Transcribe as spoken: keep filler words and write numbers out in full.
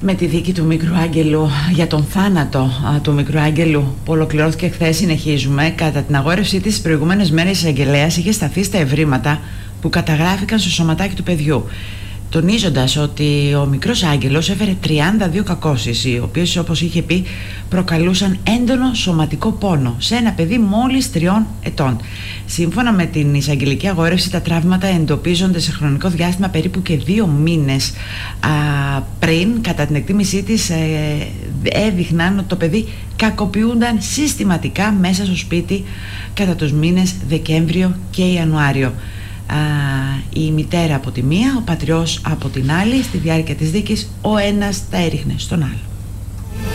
Με τη δίκη του μικρού Άγγελου για τον θάνατο α, του μικρού Άγγελου που ολοκληρώθηκε χθες, συνεχίζουμε. Κατά την αγόρευσή της τις προηγούμενες μέρες, η εισαγγελέας είχε σταθεί στα ευρήματα που καταγράφηκαν στο σωματάκι του παιδιού, τονίζοντας ότι ο μικρός Άγγελος έφερε τριάντα δύο κακώσεις, οι οποίες, όπως είχε πει, προκαλούσαν έντονο σωματικό πόνο σε ένα παιδί μόλις τριών ετών. Σύμφωνα με την εισαγγελική αγόρευση, τα τραύματα εντοπίζονται σε χρονικό διάστημα περίπου και δύο μήνες α, πριν. Κατά την εκτίμησή της, ε, έδειχναν ότι το παιδί κακοποιούνταν συστηματικά μέσα στο σπίτι κατά τους μήνες Δεκέμβριο και Ιανουάριο. Η μητέρα από τη μία, ο πατριός από την άλλη. Στη διάρκεια της δίκης ο ένας τα έριχνε στον άλλο.